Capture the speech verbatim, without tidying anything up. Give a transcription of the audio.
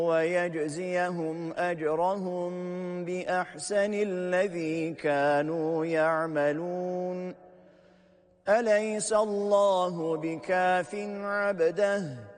ويجزيهم أجرهم بأحسن الذي كانوا يعملون. أليس الله بكاف عبده